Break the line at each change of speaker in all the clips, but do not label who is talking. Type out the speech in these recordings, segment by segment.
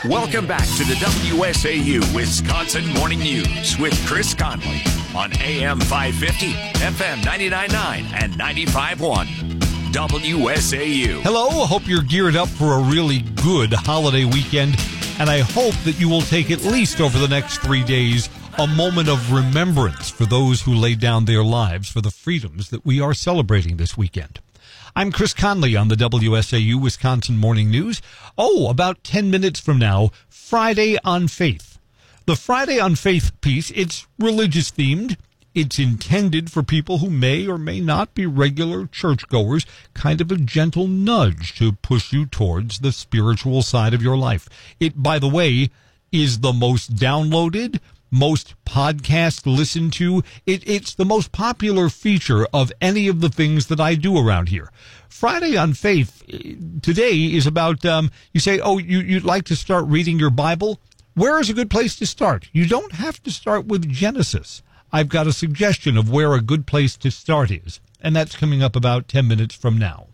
Welcome back to the WSAU Wisconsin Morning News with Chris Conley on AM 550, FM 99.9, and 95.1. WSAU.
Hello, hope you're geared up for a really good holiday weekend, and I hope that you will take at least over the next 3 days a moment of remembrance for those who laid down their lives for the freedoms that we are celebrating this weekend. I'm Chris Conley on the WSAU Wisconsin Morning News. About 10 minutes from now, Friday on Faith. The Friday on Faith piece, it's religious themed. It's intended for people who may or may not be regular churchgoers, kind of a gentle nudge to push you towards the spiritual side of your life. It, by the way, is the most downloaded, most podcast listened to. It's the most popular feature of any of the things that I do around here. Friday on Faith today is about, you say, you'd like to start reading your Bible? Where is a good place to start? You don't have to start with Genesis. I've got a suggestion of where a good place to start is, and that's coming up about 10 minutes from now.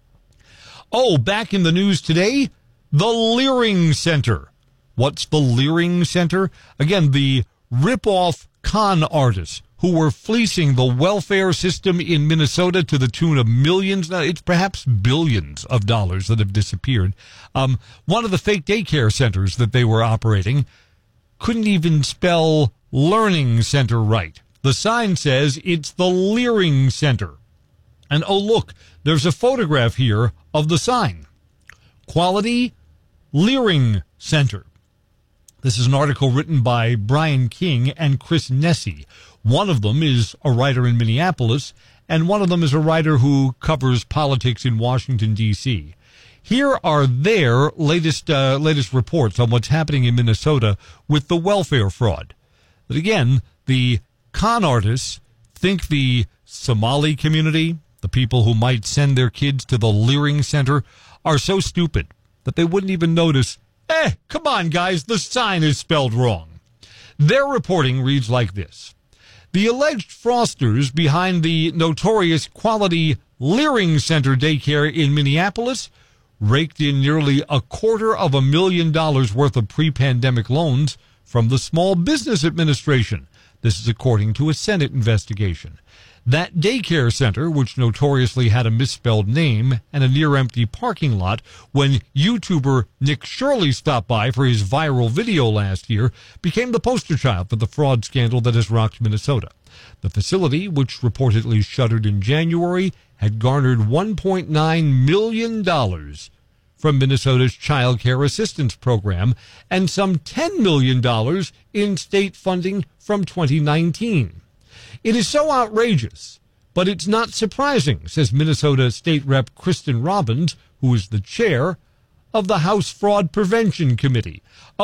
Back in the news today, the Leering Center. What's the Leering Center? Again, the rip-off con artists who were fleecing the welfare system in Minnesota to the tune of millions, now it's perhaps billions of dollars that have disappeared. One of the fake daycare centers that they were operating couldn't even spell Learning Center right. The sign says it's the Leering Center. And look, there's a photograph here of the sign. Quality Leering Center. This is an article written by Brian King and Chris Nessie. One of them is a writer in Minneapolis, and one of them is a writer who covers politics in Washington, D.C. Here are their latest reports on what's happening in Minnesota with the welfare fraud. But again, the con artists think the Somali community, the people who might send their kids to the Leering Center, are so stupid that they wouldn't even notice, come on, guys, the sign is spelled wrong. Their reporting reads like this. The alleged fraudsters behind the notorious Quality Leering Center daycare in Minneapolis raked in nearly $250,000 worth of pre-pandemic loans from the Small Business Administration. This is according to a Senate investigation. That daycare center, which notoriously had a misspelled name and a near-empty parking lot when YouTuber Nick Shirley stopped by for his viral video last year, became the poster child for the fraud scandal that has rocked Minnesota. The facility, which reportedly shuttered in January, had garnered $1.9 million from Minnesota's Child Care Assistance Program and some $10 million in state funding from 2019. It is so outrageous, but it's not surprising, says Minnesota State Rep Kristen Robbins, who is the chair of the House Fraud Prevention Committee.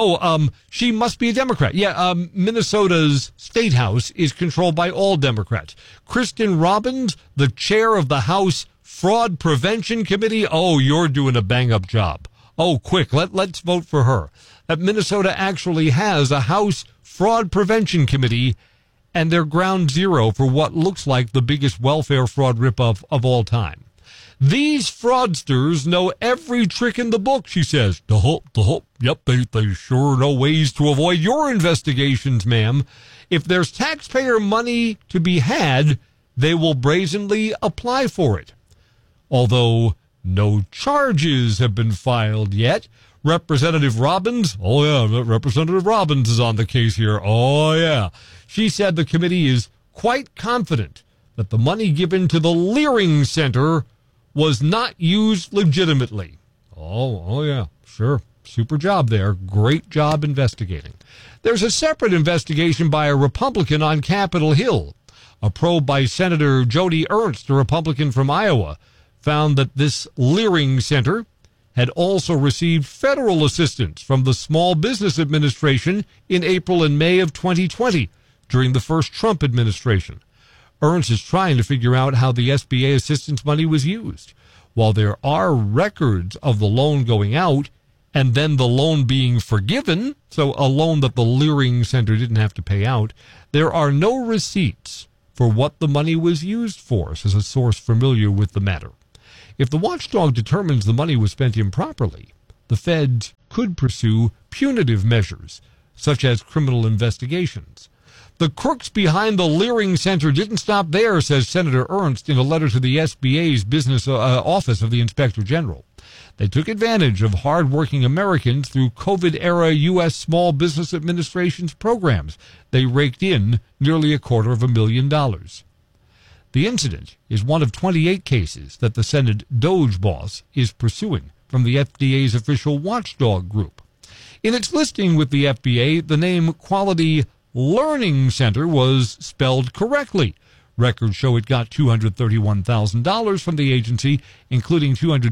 She must be a Democrat. Minnesota's State House is controlled by all Democrats. Kristen Robbins, the chair of the House Fraud Prevention Committee. You're doing a bang-up job. Quick, let's vote for her. That Minnesota actually has a House Fraud Prevention Committee, and they're ground zero for what looks like the biggest welfare fraud ripoff of all time. These fraudsters know every trick in the book, she says. Yep, they sure know ways to avoid your investigations, ma'am. If there's taxpayer money to be had, they will brazenly apply for it. Although no charges have been filed yet, Representative Robbins, Representative Robbins is on the case here. She said the committee is quite confident that the money given to the Leering Center was not used legitimately. Sure. Super job there. Great job investigating. There's a separate investigation by a Republican on Capitol Hill. A probe by Senator Joni Ernst, a Republican from Iowa, found that this Leering Center had also received federal assistance from the Small Business Administration in April and May of 2020 during the first Trump administration. Ernst is trying to figure out how the SBA assistance money was used. While there are records of the loan going out and then the loan being forgiven, so a loan that the Leering Center didn't have to pay out, there are no receipts for what the money was used for, says a source familiar with the matter. If the watchdog determines the money was spent improperly, the feds could pursue punitive measures, such as criminal investigations. The crooks behind the Leering Center didn't stop there, says Senator Ernst in a letter to the SBA's Business Office of the Inspector General. They took advantage of hard-working Americans through COVID-era U.S. Small Business Administration's programs. They raked in nearly $250,000. The incident is one of 28 cases that the Senate DOJ boss is pursuing from the FDA's official watchdog group. In its listing with the FDA, the name Quality Learning Center was spelled correctly. Records show it got $231,000 from the agency, including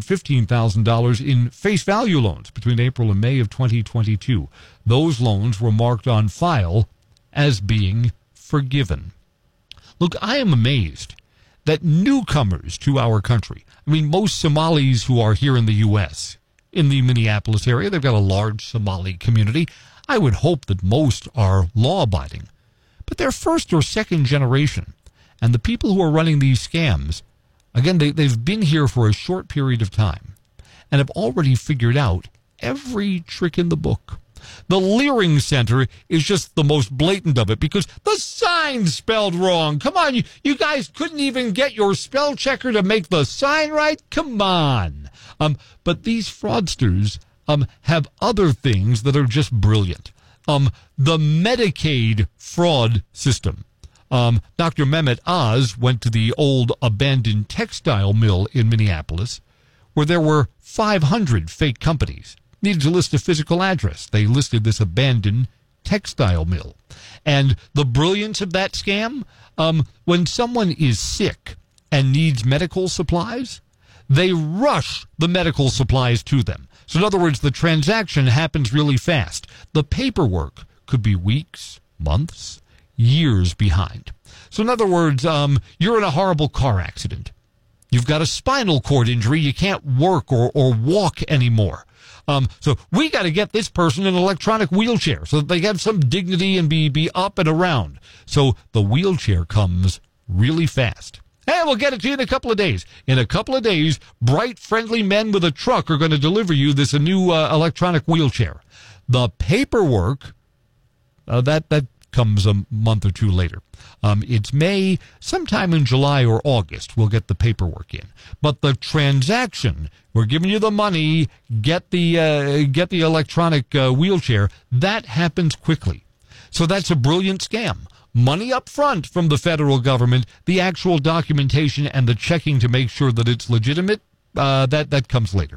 $215,000 in face value loans between April and May of 2022. Those loans were marked on file as being forgiven. Look, I am amazed that newcomers to our country, most Somalis who are here in the U.S., in the Minneapolis area, they've got a large Somali community. I would hope that most are law-abiding. But they're first or second generation. And the people who are running these scams, again, they've been here for a short period of time and have already figured out every trick in the book. The Leering Center is just the most blatant of it because the sign's spelled wrong. Come on, you guys couldn't even get your spell checker to make the sign right? Come on. But these fraudsters have other things that are just brilliant. The Medicaid fraud system. Dr. Mehmet Oz went to the old abandoned textile mill in Minneapolis where there were 500 fake companies. Needed to list a physical address. They listed this abandoned textile mill. And the brilliance of that scam, when someone is sick and needs medical supplies, they rush the medical supplies to them. So in other words, the transaction happens really fast. The paperwork could be weeks, months, years behind. So in other words, you're in a horrible car accident. You've got a spinal cord injury. You can't work or walk anymore. So we got to get this person in an electronic wheelchair so that they have some dignity and be up and around. So the wheelchair comes really fast. Hey, we'll get it to you in a couple of days. In a couple of days, bright, friendly men with a truck are going to deliver you this new electronic wheelchair. The paperwork, that comes a month or two later. It's May, sometime in July or August, we'll get the paperwork in. But the transaction, we're giving you the money, get the electronic wheelchair, that happens quickly. So that's a brilliant scam. Money up front from the federal government, the actual documentation and the checking to make sure that it's legitimate, that comes later.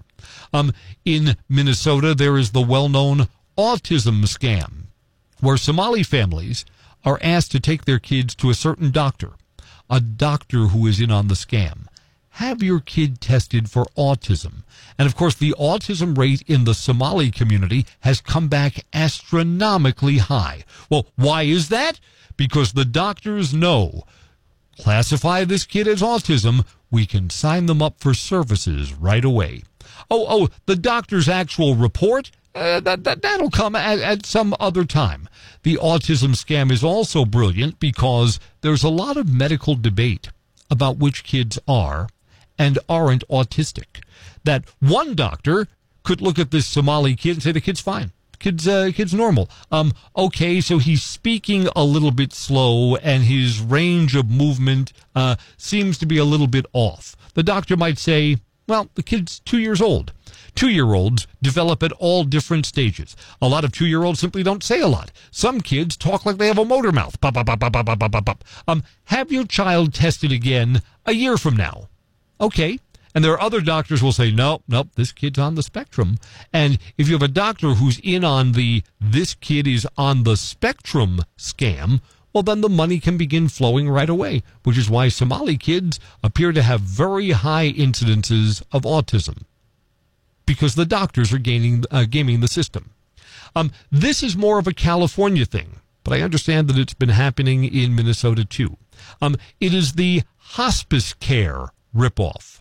In Minnesota, there is the well-known autism scam, where Somali families are asked to take their kids to a certain doctor, a doctor who is in on the scam. Have your kid tested for autism. And, of course, the autism rate in the Somali community has come back astronomically high. Well, why is that? Because the doctors know, classify this kid as autism, we can sign them up for services right away. The doctor's actual report, that'll come at some other time. The autism scam is also brilliant because there's a lot of medical debate about which kids are and aren't autistic. That one doctor could look at this Somali kid and say the kid's fine. Kid's normal. Okay, so he's speaking a little bit slow and his range of movement seems to be a little bit off. The doctor might say, well, the kid's 2 years old. 2-year-olds develop at all different stages. A lot of 2-year-olds simply don't say a lot. Some kids talk like they have a motor mouth. Pop, pop, pop, pop, pop, pop, pop. Have your child tested again a year from now. Okay. And there are other doctors who will say, nope, this kid's on the spectrum. And if you have a doctor who's in on the this kid is on the spectrum scam, well, then the money can begin flowing right away, which is why Somali kids appear to have very high incidences of autism, because the doctors are gaming the system. This is more of a California thing, but I understand that it's been happening in Minnesota too. It is the hospice care ripoff.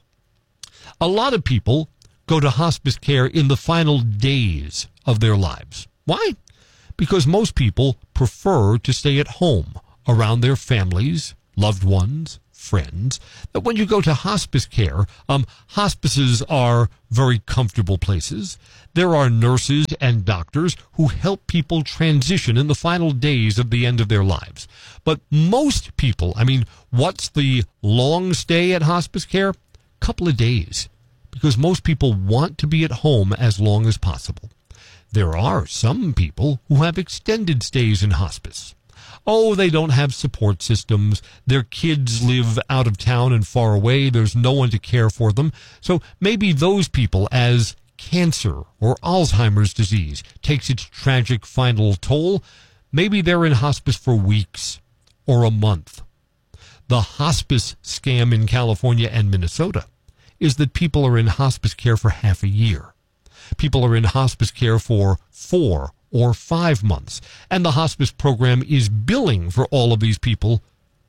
A lot of people go to hospice care in the final days of their lives. Why? Because most people prefer to stay at home around their families, loved ones, friends, that when you go to hospice care, hospices are very comfortable places. There are nurses and doctors who help people transition in the final days of the end of their lives. But most people, what's the long stay at hospice care? Couple of days, because most people want to be at home as long as possible. There are some people who have extended stays in hospice. Oh, they don't have support systems. Their kids live out of town and far away. There's no one to care for them. So maybe those people, as cancer or Alzheimer's disease takes its tragic final toll, maybe they're in hospice for weeks or a month. The hospice scam in California and Minnesota is that people are in hospice care for half a year. People are in hospice care for 4 or 5 months, and the hospice program is billing for all of these people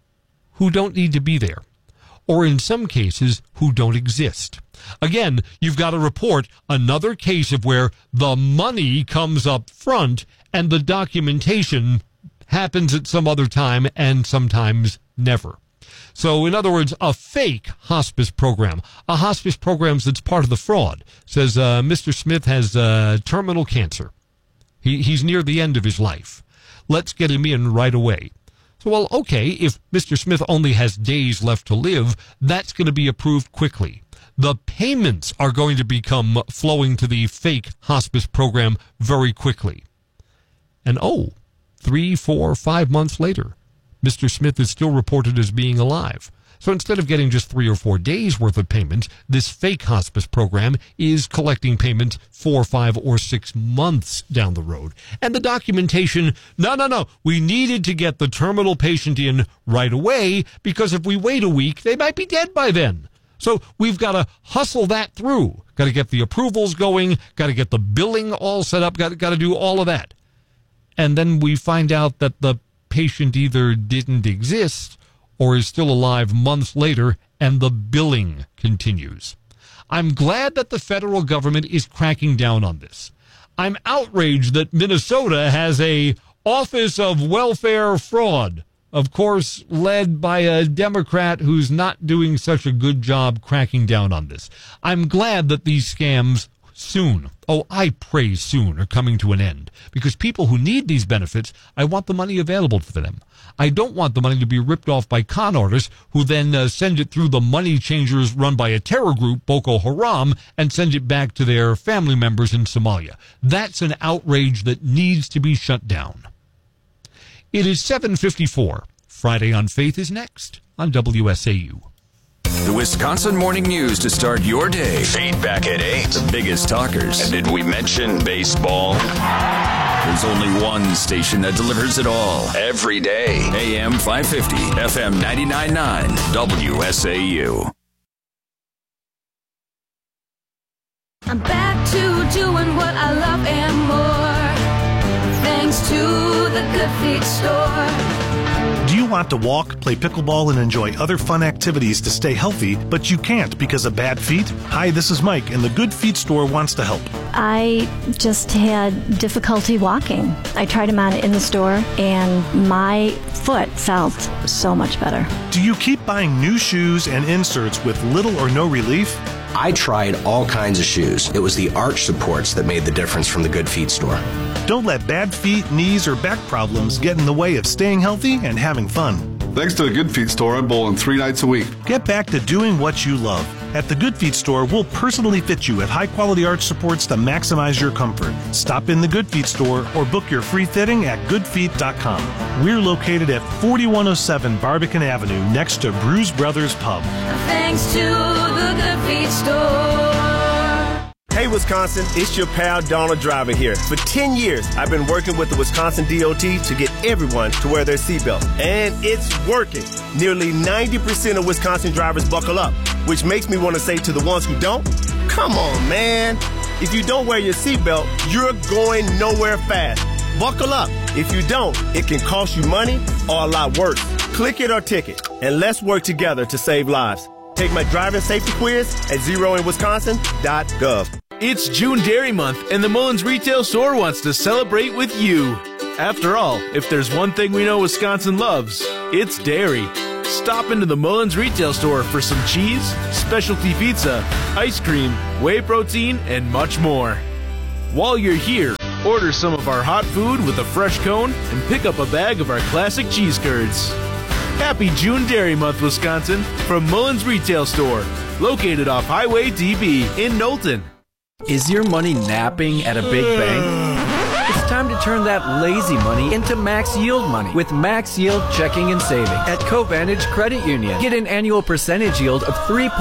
who don't need to be there, or in some cases, who don't exist. Again, you've got to report another case of where the money comes up front and the documentation happens at some other time and sometimes never. So, in other words, a fake hospice program, a hospice program that's part of the fraud, says Mr. Smith has terminal cancer. He's near the end of his life. Let's get him in right away. So, well, okay, if Mr. Smith only has days left to live, that's going to be approved quickly. The payments are going to become flowing to the fake hospice program very quickly. And 3, 4, 5 months later, Mr. Smith is still reported as being alive. So instead of getting just 3 or 4 days worth of payments, this fake hospice program is collecting payments 4, 5, or 6 months down the road. And the documentation, no, we needed to get the terminal patient in right away because if we wait a week, they might be dead by then. So we've got to hustle that through. Got to get the approvals going, got to get the billing all set up, got to do all of that. And then we find out that the patient either didn't exist or is still alive months later, and the billing continues. I'm glad that the federal government is cracking down on this. I'm outraged that Minnesota has a Office of Welfare Fraud, of course, led by a Democrat who's not doing such a good job cracking down on this. I'm glad that these scams soon, I pray soon, are coming to an end. Because people who need these benefits, I want the money available for them. I don't want the money to be ripped off by con artists who then send it through the money changers run by a terror group, Boko Haram, and send it back to their family members in Somalia. That's an outrage that needs to be shut down. It is 7:54. Friday on Faith is next on WSAU.
The Wisconsin Morning News to start your day. Fade back at 8. The biggest talkers. And did we mention baseball? There's only one station that delivers it all. Every day. AM 550, FM 99.9, WSAU.
I'm back to doing what I love and more. Thanks to the Good Feet store.
Do you want to walk, play pickleball, and enjoy other fun activities to stay healthy, but you can't because of bad feet? Hi, this is Mike, and the Good Feet store wants to help.
I just had difficulty walking. I tried them on in the store, and my foot felt so much better.
Do you keep buying new shoes and inserts with little or no relief?
I tried all kinds of shoes. It was the arch supports that made the difference from the Good Feet store.
Don't let bad feet, knees, or back problems get in the way of staying healthy and having fun.
Thanks to the Good Feet store, I'm bowling 3 nights a week.
Get back to doing what you love. At the Good Feet store, we'll personally fit you at high-quality arch supports to maximize your comfort. Stop in the Good Feet store or book your free fitting at goodfeet.com. We're located at 4107 Barbican Avenue next to Bruise Brothers Pub.
Thanks to the Good Feet store.
Hey Wisconsin, it's your pal Donald Driver here. For 10 years, I've been working with the Wisconsin DOT to get everyone to wear their seatbelt. And it's working. Nearly 90% of Wisconsin drivers buckle up, which makes me want to say to the ones who don't, come on, man. If you don't wear your seatbelt, you're going nowhere fast. Buckle up. If you don't, it can cost you money or a lot worse. Click it or ticket, and let's work together to save lives. Take my driving safety quiz at zeroinwisconsin.gov.
It's June Dairy Month, and the Mullins Retail Store wants to celebrate with you. After all, if there's one thing we know Wisconsin loves, it's dairy. stop into the Mullins retail store for some cheese, specialty pizza, ice cream, whey protein, and much more. While you're here, order some of our hot food with a fresh cone and pick up a bag of our classic cheese curds. Happy June Dairy Month, Wisconsin, from Mullins Retail Store, located off Highway DB in Knowlton.
Is your money napping at a big bank? It's time to turn that lazy money into max yield money with Max Yield Checking and Savings at Covantage Credit Union. Get an annual percentage yield of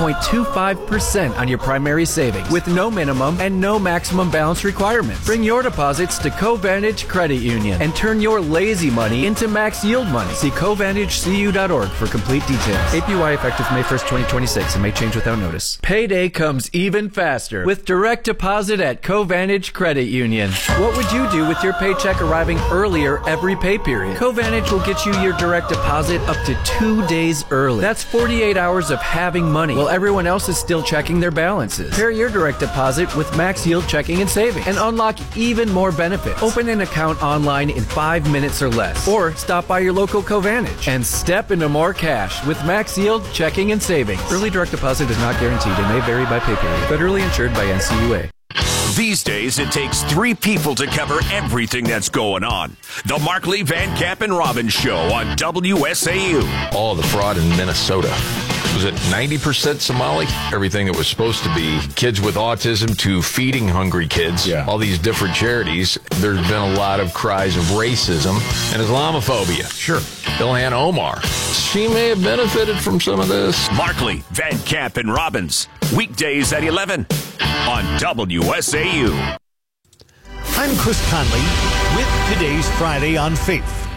3.25% on your primary savings with no minimum and no maximum balance requirements. Bring your deposits to Covantage Credit Union and turn your lazy money into max yield money. See CovantageCU.org for complete details. APY effective May 1st, 2026 and may change without notice. Payday comes even faster with direct deposit at Covantage Credit Union. What would you do with your paycheck arriving earlier every pay period? Covantage will get you your direct deposit up to 2 days early. That's 48 hours of having money while everyone else is still checking their balances. Pair your direct deposit with Max Yield Checking and Savings and unlock even more benefits. Open an account online in 5 minutes or less, or stop by your local Covantage and step into more cash with Max Yield Checking and Savings. Early direct deposit is not guaranteed and may vary by pay period. Federally insured by NCUA.
These days, it takes 3 people to cover everything that's going on. The Markley, Van Camp, and Robbins Show on WSAU.
Oh, the fraud in Minnesota. Was it 90% Somali? Everything that was supposed to be kids with autism to feeding hungry kids. Yeah. All these different charities. There's been a lot of cries of racism and Islamophobia. Sure. Ilhan Omar. She may have benefited from some of this.
Markley, Van Camp, and Robbins. Weekdays at 11 on WSAU.
I'm Chris Conley with today's Friday on Faith.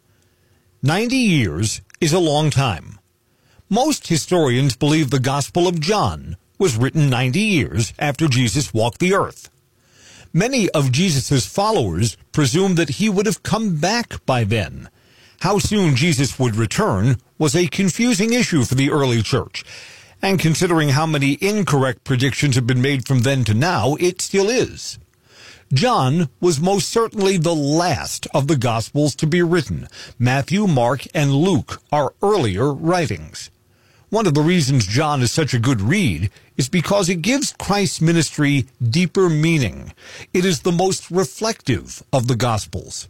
90 years is a long time. Most historians believe the Gospel of John was written 90 years after Jesus walked the earth. Many of Jesus' followers presumed that he would have come back by then. How soon Jesus would return was a confusing issue for the early church. And considering how many incorrect predictions have been made from then to now, it still is. John was most certainly the last of the Gospels to be written. Matthew, Mark, and Luke are earlier writings. One of the reasons John is such a good read is because it gives Christ's ministry deeper meaning. It is the most reflective of the Gospels.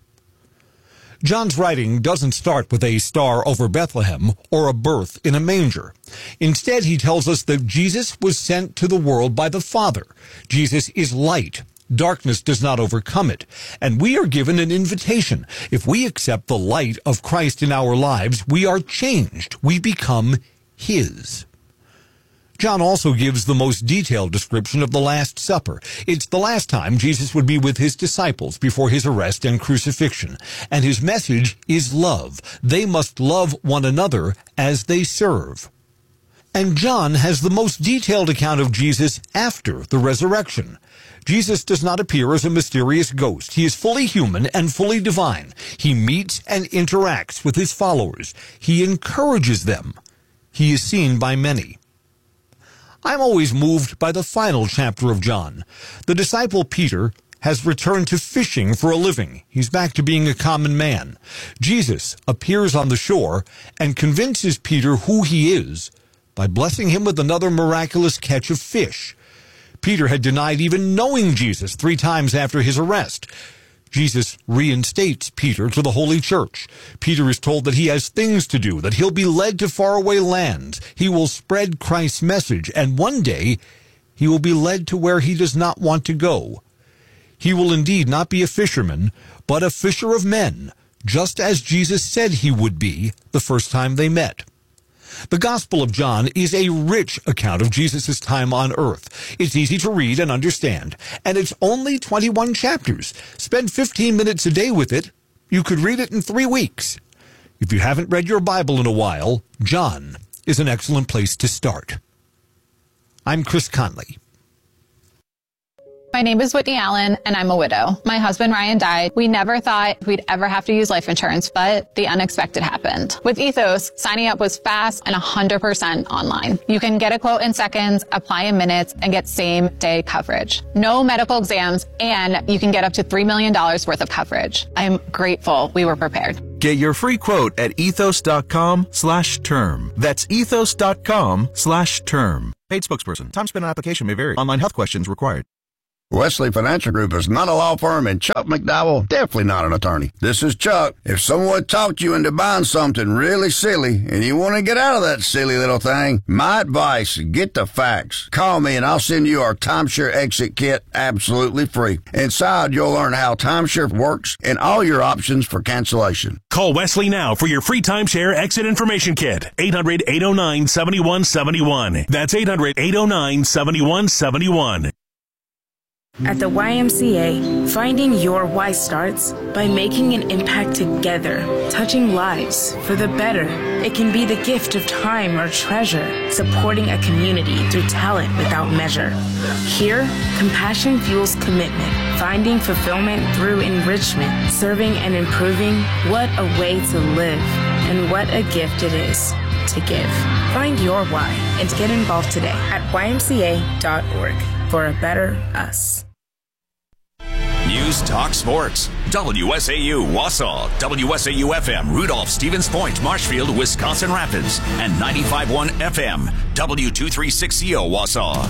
John's writing doesn't start with a star over Bethlehem or a birth in a manger. Instead, he tells us that Jesus was sent to the world by the Father. Jesus is light. Darkness does not overcome it. And we are given an invitation. If we accept the light of Christ in our lives, we are changed. We become His. John also gives the most detailed description of the Last Supper. It's the last time Jesus would be with his disciples before his arrest and crucifixion. And his message is love. They must love one another as they serve. And John has the most detailed account of Jesus after the resurrection. Jesus does not appear as a mysterious ghost. He is fully human and fully divine. He meets and interacts with his followers. He encourages them. He is seen by many. I'm always moved by the final chapter of John. The disciple Peter has returned to fishing for a living. He's back to being a common man. Jesus appears on the shore and convinces Peter who he is by blessing him with another miraculous catch of fish. Peter had denied even knowing Jesus 3 times after his arrest. Jesus reinstates Peter to the Holy Church. Peter is told that he has things to do, that he'll be led to faraway lands. He will spread Christ's message, and one day he will be led to where he does not want to go. He will indeed not be a fisherman, but a fisher of men, just as Jesus said he would be the first time they met. The Gospel of John is a rich account of Jesus' time on earth. It's easy to read and understand, and it's only 21 chapters. Spend 15 minutes a day with it. You could read it in 3 weeks. If you haven't read your Bible in a while, John is an excellent place to start. I'm Chris Conley.
My name is Whitney Allen, and I'm a widow. My husband, Ryan, died. We never thought we'd ever have to use life insurance, but the unexpected happened. With Ethos, signing up was fast and 100% online. You can get a quote in seconds, apply in minutes, and get same-day coverage. No medical exams, and you can get up to $3 million worth of coverage. I'm grateful we were prepared.
Get your free quote at ethos.com/term. That's ethos.com/term. Paid spokesperson. Time spent on application may vary. Online health questions required.
Wesley Financial Group is not a law firm, and Chuck McDowell definitely not an attorney. This is Chuck. If someone talked you into buying something really silly and you want to get out of that silly little thing, my advice, get the facts. Call me and I'll send you our timeshare exit kit absolutely free. Inside, you'll learn how timeshare works and all your options for cancellation.
Call Wesley now for your free timeshare exit information kit. 800-809-7171. That's 800-809-7171.
At the YMCA, finding your why starts by making an impact together, touching lives for the better. It can be the gift of time or treasure, supporting a community through talent without measure. Here, compassion fuels commitment, finding fulfillment through enrichment, serving and improving. What a way to live, and what a gift it is to give. Find your why and get involved today at ymca.org for a better us.
News Talk Sports. WSAU Wausau, WSAU FM Rudolph, Stevens Point, Marshfield, Wisconsin Rapids, and 95.1 FM W236CO Wausau.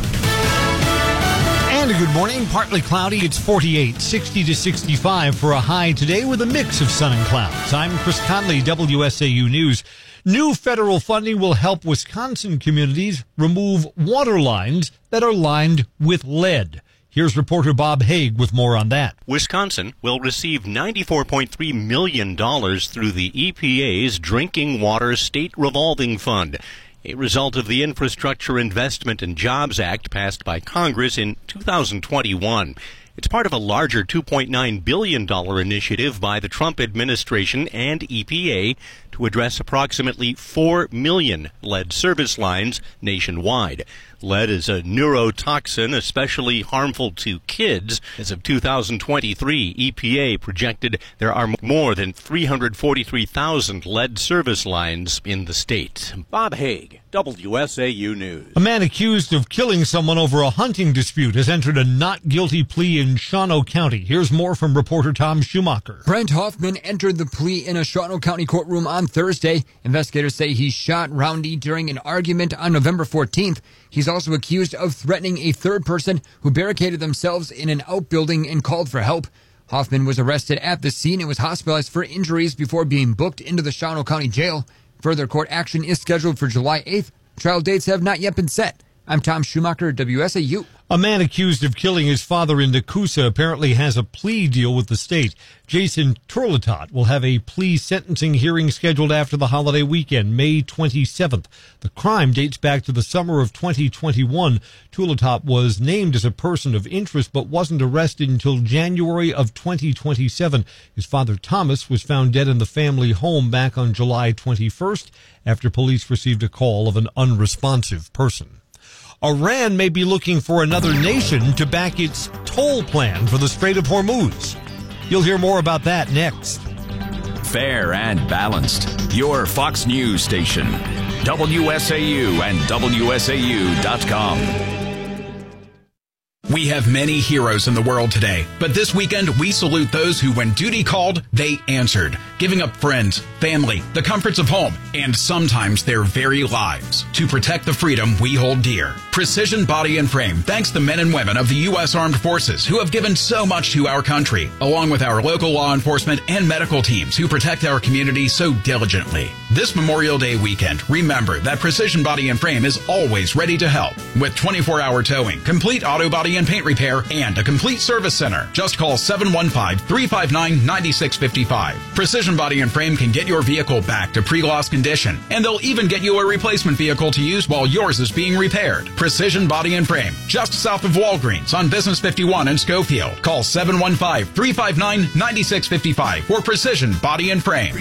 And a good morning. Partly cloudy. It's 48, 60 to 65 for a high today with a mix of sun and clouds. I'm Chris Conley, WSAU News. New federal funding will help Wisconsin communities remove water lines that are lined with lead. Here's reporter Bob Haig with more on that.
Wisconsin will receive $94.3 million through the EPA's Drinking Water State Revolving Fund, a result of the Infrastructure Investment and Jobs Act passed by Congress in 2021. It's part of a larger $2.9 billion initiative by the Trump administration and EPA to address approximately 4 million lead service lines nationwide. Lead is a neurotoxin especially harmful to kids. As of 2023, EPA projected there are more than 343,000 lead service lines in the state. Bob Haig, WSAU News.
A man accused of killing someone over a hunting dispute has entered a not guilty plea in Shawano County. Here's more from reporter Tom Schumacher.
Brent Hoffman entered the plea in a Shawano County courtroom on Thursday. Investigators say he shot Roundy during an argument on November 14th. He's also accused of threatening a third person who barricaded themselves in an outbuilding and called for help. Hoffman was arrested at the scene and was hospitalized for injuries before being booked into the Shawano County Jail. Further court action is scheduled for July 8th. Trial dates have not yet been set. I'm Tom Schumacher, WSAU.
A man accused of killing his father in Nakusa apparently has a plea deal with the state. Jason Turletot will have a plea sentencing hearing scheduled after the holiday weekend, May 27th. The crime dates back to the summer of 2021. Turletot was named as a person of interest but wasn't arrested until January of 2027. His father, Thomas, was found dead in the family home back on July 21st after police received a call of an unresponsive person. Iran may be looking for another nation to back its toll plan for the Strait of Hormuz. You'll hear more about that next.
Fair and balanced. Your Fox News station. WSAU and WSAU.com.
We have many heroes in the world today, but this weekend we salute those who, when duty called, they answered, giving up friends, family, the comforts of home, and sometimes their very lives to protect the freedom we hold dear. Precision Body and Frame thanks the men and women of the U.S. Armed Forces who have given so much to our country, along with our local law enforcement and medical teams who protect our community so diligently. This Memorial Day weekend, remember that Precision Body and Frame is always ready to help with 24-hour towing, complete auto body and paint repair, and a complete service center. Just call 715-359-9655. Precision Body and Frame can get your vehicle back to pre-loss condition, and they'll even get you a replacement vehicle to use while yours is being repaired. Precision Body and Frame, just south of Walgreens on Business 51 in Schofield. Call 715-359-9655 for Precision Body and Frame.